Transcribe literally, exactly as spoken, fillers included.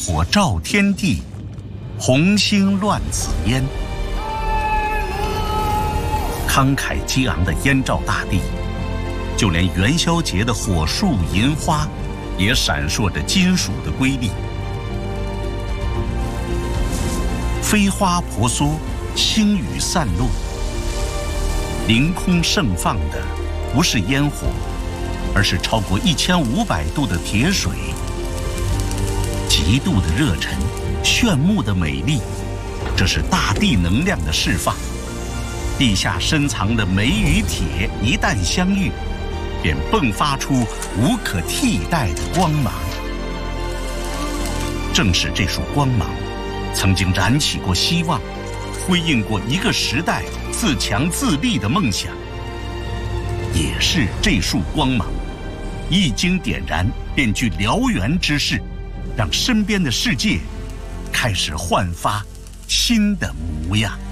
火照天地，红星乱紫烟。慷慨激昂的烟照大地，就连元宵节的火树银花，也闪烁着金属的瑰丽。飞花婆娑，星雨散落，凌空盛放的不是烟火，而是超过一千五百度的铁水。极度的热忱，炫目的美丽，这是大地能量的释放。地下深藏的煤与铁一旦相遇，便迸发出无可替代的光芒。正是这束光芒，曾经燃起过希望，辉映过一个时代自强自立的梦想。也是这束光芒，一经点燃，便具燎原之势，让身边的世界开始焕发新的模样。